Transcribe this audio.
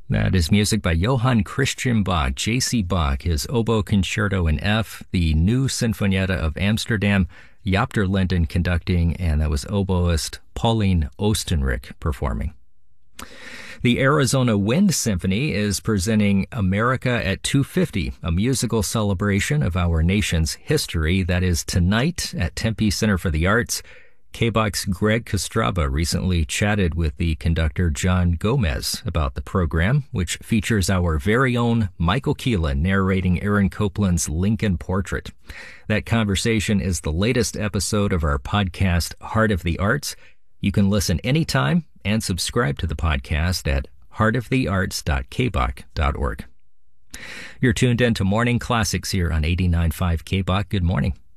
That is music by Johann Christian Bach, J.C. Bach, his Oboe Concerto in F, the New Sinfonietta of Amsterdam, Jaap der Linden conducting, and that was oboist Pauline Oostenrijk performing. The Arizona Wind Symphony is presenting America at 250, a musical celebration of our nation's history. That is tonight at Tempe Center for the Arts. KBOX's Greg Kostraba recently chatted with the conductor John Gomez about the program, which features our very own Michael Keelan narrating Aaron Copland's Lincoln Portrait. That conversation is the latest episode of our podcast, Heart of the Arts. You can listen anytime and subscribe to the podcast at heartofthearts.kbok.org. You're tuned in to Morning Classics here on 89.5 KBOK. Good morning.